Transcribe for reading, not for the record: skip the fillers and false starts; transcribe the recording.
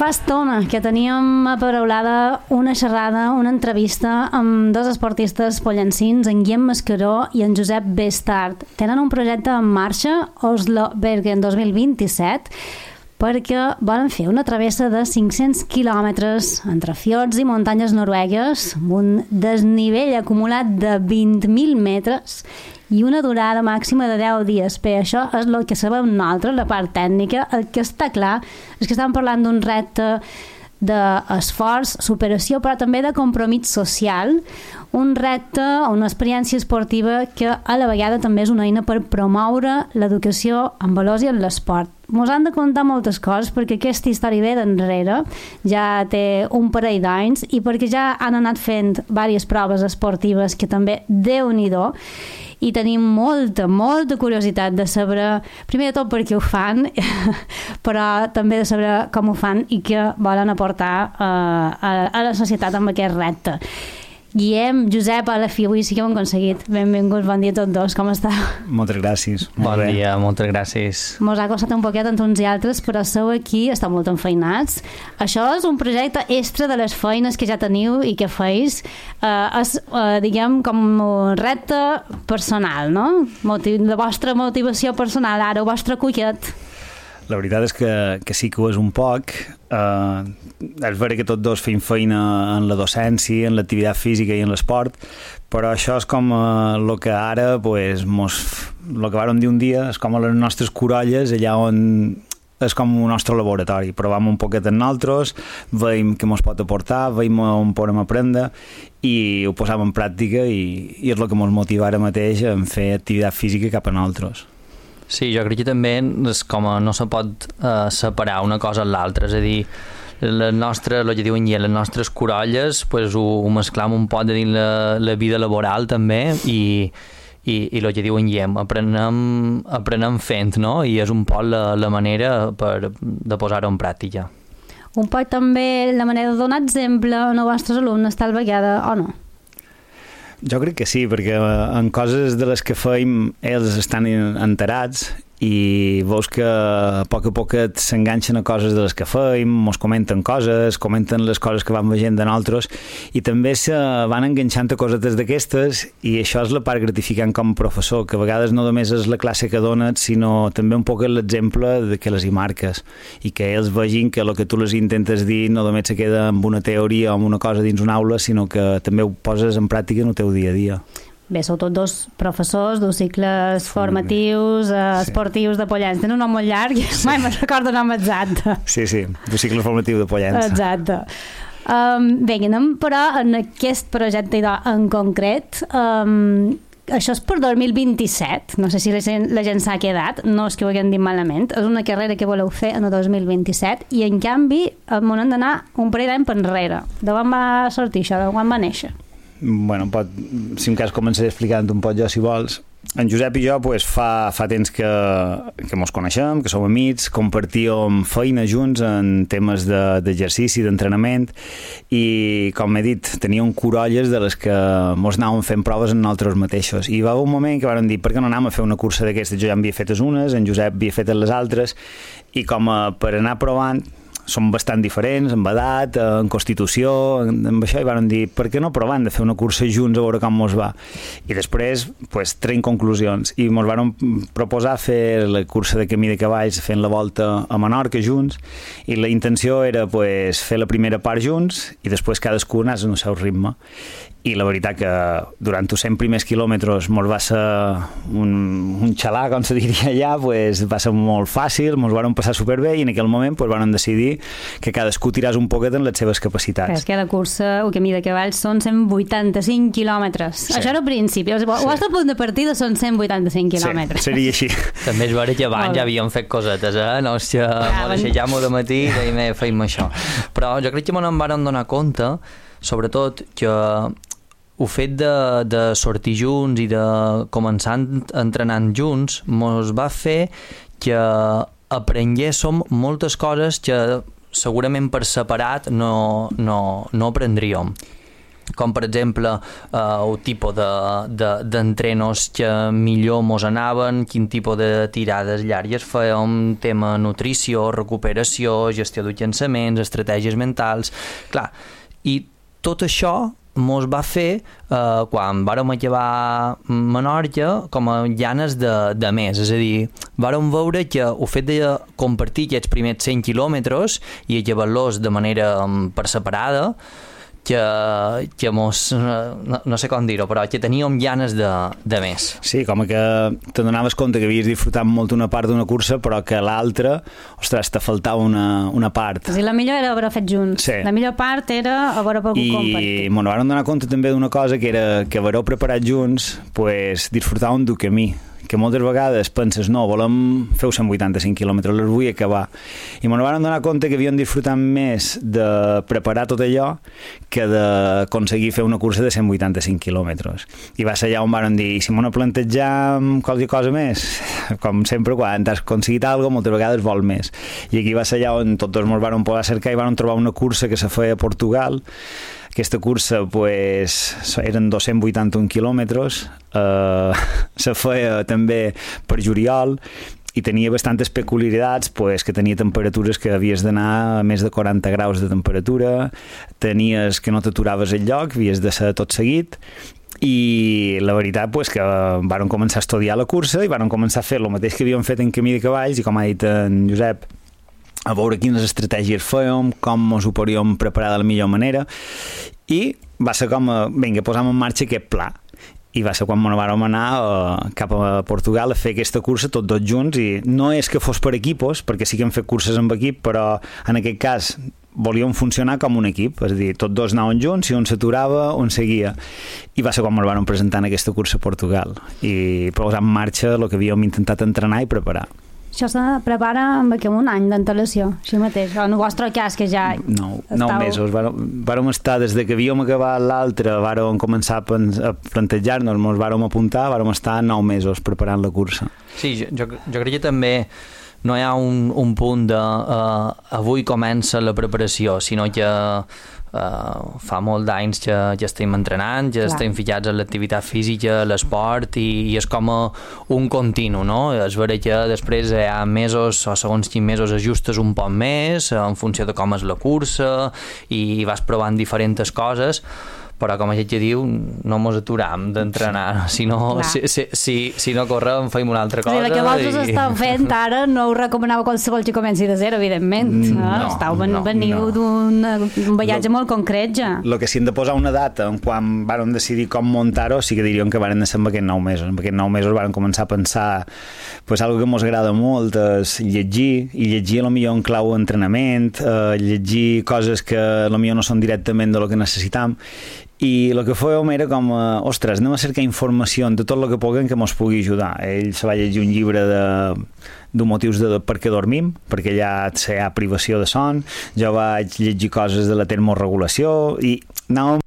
Fa estona que teníem aparaulada una xerrada, una entrevista amb dos esportistes pollancins, en Guillem Mascaró i en Josep Bestart. Tenen un projecte en marxa, Oslo Bergen 2027, perquè volen fer una travessa de 500 quilòmetres entre fiords i muntanyes noruegues, amb un desnivell acumulat de 20.000 metres i una durada màxima de 10 dies. Per això és el que sabem nosaltres, la part tècnica. El que està clar és que estem parlant d'un repte d'esforç, superació, però també de compromís social, un repte, una experiència esportiva que a la vegada també és una eina per promoure l'educació en valors i en l'esport. Mos han de contar moltes coses perquè aquesta història ve d'enrere, ja té un parell d'anys i perquè ja han anat fent diverses proves esportives que també Déu-n'hi-do, i tenim molta curiositat de saber, primer de tot per què ho fan, però també de saber com ho fan i què volen aportar a la societat amb aquest repte. Guillem, Josep, a la fi, avui sí que ho hem aconseguit. Benvinguts, bon dia a tots dos, com està? Moltes gràcies. Bon dia, moltes gràcies. Mos ha costat un poquet entre uns i altres, però sou aquí, esteu molt enfeinats. Això és un projecte extra de les feines que ja teniu i que feis. És, diguem, com un repte personal, no? La vostra motivació personal, ara, el vostre cuiet. La veritat és que sí que ho és un poc. És vera que tots dos fem feina en la docència, en l'activitat física i en l'esport, però això és com el que ara, pues, el que vàrem dir un dia, és com a les nostres corolles, allà on és com un nostre laboratori. Provem un poquet en nosaltres, veiem què ens pot aportar, veiem on podem aprendre i ho posem en pràctica i és el que ens motiva ara mateix en fer activitat física cap a nosaltres. Sí, jo crec que també és com no se pot separar una cosa de l'altra, és a dir, el que diuen les nostres corolles pues, ho mesclam un poc dins la vida laboral també i el que diuen aprenem fent, no? I és un poc la manera de posar-ho en pràctica. Un poc també la manera de donar exemple als vostres alumnes tal vegada o no? Jo crec que sí, perquè en coses de les que feim ells estan enterats i veus que a poc s'enganxen a coses de les que feim, ens comenten coses, comenten les coses que van veient de nosaltres i també se van enganxant a cosetes d'aquestes i això és la part gratificant com a professor, que a vegades no només és la classe que dones, sinó també un poc l'exemple de que les hi marques i que ells vegin que el que tu les intentes dir no només se queda amb una teoria o amb una cosa dins una aula, sinó que també ho poses en pràctica en el teu dia a dia. Bé, sou tots dos professors dels cicles formatius, esportius de Pollença. Tenen un nom molt llarg, mai me'n recordo el nom exacte. Sí, del cicle formatiu de Pollença. Exacte. Bé, anem però en aquest projecte en concret. Això és per 2027, no sé si la gent s'ha quedat, no és que ho haguem dit malament, és una carrera que voleu fer en el 2027 i en canvi m'ho han d'anar un parell d'any per enrere. De quan va sortir això, de quan va néixer? Bueno, si en cas començaré explicant un poc jo, si vols. En Josep i jo pues, fa temps que mos coneixem, que som amics, compartíem feina junts en temes d'exercici, d'entrenament i, com he dit, teníem corolles de les que mos anàvem fent proves en nosaltres mateixos. I va haver un moment que vam dir per què no anem a fer una cursa d'aquestes? Jo ja en havia fetes unes, en Josep havia fet les altres i com per anar provant som bastant diferents en edat, en constitució, amb això, i van dir, per què no provant de fer una cursa junts a veure com mos va? I després, pues, traiem conclusions, i mos van proposar fer la cursa de camí de cavalls fent la volta a Menorca junts, i la intenció era pues, fer la primera part junts, i després cadascú anés en el seu ritme. I la veritat que durant els 100 primers quilòmetres mos va ser un xalà, com se diria allà, pues, va ser molt fàcil, mos van passar superbé i en aquell moment pues, van decidir que cadascú tiràs un poquet en les seves capacitats. És que la cursa, el camí de cavalls, són 185 quilòmetres. Sí. Això era al principi. El vostre punt de partida són 185 quilòmetres. Sí, seria així. També és vera que abans ja havíem fet cosetes, no? Hòstia, aixequem-ho de matí i feim això. Però jo crec que me n'en vàrem donar compte, sobretot, que el fet de sortir junts i de començar entrenant junts mos va fer que aprenguéssim moltes coses que segurament per separat no aprendríem. com per exemple el tipus d'entrenos que millor mos anaven, quin tipus de tirades llargues fèiem, tema nutrició, recuperació, gestió de llançaments, estratègies mentals, clar, i tot això mos va fer, quan vàrem acabar Menorca, com a ganes de més, és a dir, vàrem veure que el fet de compartir aquests primers 100 quilòmetres i acabar-los de manera per separada, que mos, no sé com dir-ho, però que teníem ganes de més. Sí, com que te donaves compte que havies disfrutat molt una part d'una cursa, però que l'altra, ostres, te faltava una part. Sí, la millor era haver fet junts. Sí. La millor part era haver pogut compartir. I bueno, vam donar compte també d'una cosa, que era que haver-ho preparat junts, pues, disfrutàvem d'un camí, que moltes vegades penses, no, volem fer 185 quilòmetres, les vull acabar. I ens vam donar compte que havíem disfrutat més de preparar tot allò que d'aconseguir fer una cursa de 185 quilòmetres. I va ser allà on vam dir, si m'ho plantejam qualsevol cosa més, com sempre, quan has aconseguit alguna cosa, moltes vegades vol més. I aquí va ser allà on tots ens vam poder cercar i vam trobar una cursa que se feia a Portugal. Aquesta cursa, pues, eren 281 quilòmetres, se feia també per juliol i tenia bastantes peculiaritats, pues, que tenia temperatures que havies d'anar a més de 40 graus de temperatura, tenies que no t'aturaves al lloc, havies de ser tot seguit, i la veritat, pues, que vàrem començar a estudiar la cursa i vàrem començar a fer el mateix que havíem fet en Camí de Cavalls, i com ha dit en Josep, a veure quines estratègies fèiem, com ens ho podíem preparar de la millor manera, i va ser com, vinga, posam en marxa aquest pla. I va ser quan ens vam anar cap a Portugal a fer aquesta cursa tots dos junts, i no és que fos per equipos, perquè sí que hem fet curses amb equip, però en aquest cas volíem funcionar com un equip, és a dir, tots dos anaven junts, si un s'aturava, un seguia. I va ser quan ens vam presentar en aquesta cursa a Portugal i posar en marxa el que havíem intentat entrenar i preparar. Això se prepara amb aquí un any d'antelació, així mateix. En el vostre cas, que ja... 9 mesos. Vàrem estar, des de que havíem acabat l'altre, vàrem començar a plantejar-nos, ens vàrem apuntar, vàrem estar 9 mesos preparant la cursa. Sí, jo crec que també no hi ha un punt de avui comença la preparació, sinó que fa molt d'anys que estem entrenant, que estem ficats en l'activitat física, l'esport, i és com un continu, no? És vera que després hi ha mesos o segons quins mesos ajustes un poc més en funció de com és la cursa i vas provant diferents coses, però com ja diu, no mos aturam d'entrenar, si no correm fem una altra cosa. Sí, el que vosaltres esteu fent ara no ho recomanava qualsevol que comenci de zero, evidentment. Veniu d'un viatge molt concret ja. El que si hem de posar una data en quan vàrem decidir com muntar-ho, sí que diríem que vàrem ser amb aquests 9 mesos. En aquests 9 mesos vàrem començar a pensar algo que mos agrada molt és llegir, i llegir a lo millor en clau entrenament, llegir coses que a lo millor no són directament de lo que necessitam. I el que fèiem era com, ostres, anem a cercar informació de tot el que puguem que ens pugui ajudar. Ell se va llegir un llibre de motius de per què dormim, perquè allà hi ha privació de son. Jo vaig llegir coses de la termorregulació i anàvem